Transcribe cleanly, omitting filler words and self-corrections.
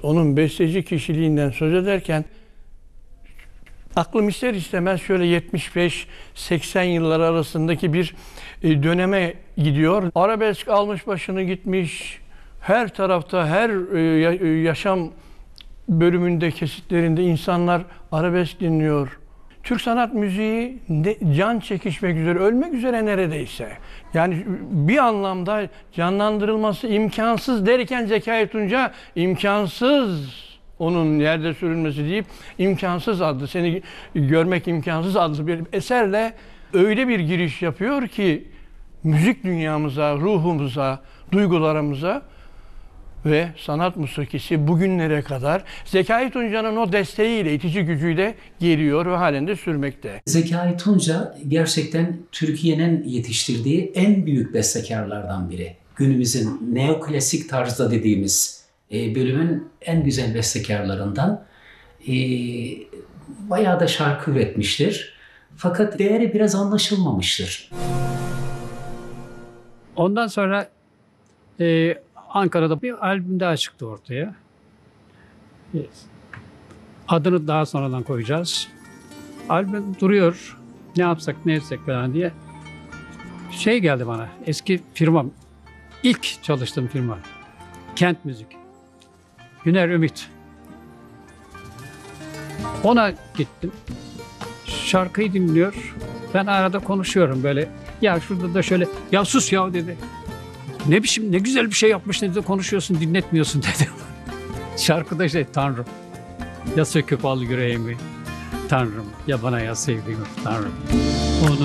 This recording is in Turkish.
onun besteci kişiliğinden söz ederken aklım ister istemez şöyle 75-80 yıllar arasındaki bir döneme gidiyor. Arabesk almış başını gitmiş. Her tarafta, her yaşam bölümünde, kesitlerinde insanlar arabesk dinliyor. Türk sanat müziği can çekişmek üzere, ölmek üzere neredeyse. Yani bir anlamda canlandırılması imkansız derken Zekai Tunca imkansız, onun yerde sürülmesi deyip imkansız adlı, seni görmek imkansız adlı bir eserle öyle bir giriş yapıyor ki müzik dünyamıza, ruhumuza, duygularımıza ve sanat musikisi bugünlere kadar Zekai Tunca'nın o desteğiyle, itici gücüyle geliyor ve halen de sürmekte. Zekai Tunca gerçekten Türkiye'nin yetiştirdiği en büyük bestekarlardan biri. Günümüzün neoklasik tarzda dediğimiz bölümün en güzel bestekarlarından. Bayağı da şarkı üretmiştir. Fakat değeri biraz anlaşılmamıştır. Ondan sonra Ankara'da bir albüm daha çıktı ortaya. Adını daha sonradan koyacağız. Albüm duruyor. Ne yapsak, ne etsek falan diye. Şey geldi bana, eski firmam, ilk çalıştığım firma. Kent Müzik. Güner Ümit. Ona gittim. Şarkıyı dinliyor. Ben arada konuşuyorum böyle. Ya şurada da şöyle, ya sus ya dedi. Ne biçim, ne güzel bir şey yapmış dedi, konuşuyorsun, dinletmiyorsun dedi. Şarkıda işte Tanrım, ya söküp al yüreğimi, Tanrım, ya bana ya sevdiğim Tanrım. Onu